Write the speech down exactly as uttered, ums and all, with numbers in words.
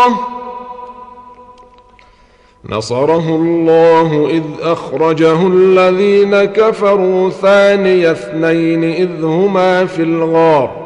نصره الله إذ أخرجه الذين كفروا ثاني اثنين إذ هما في الغار